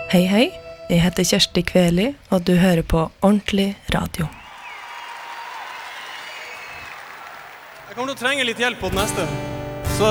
Hei, hei. Jeg heter Kjersti Kveli, og du hører på Ordentlig Radio. Jeg kommer til å trenge litt hjelp på den neste.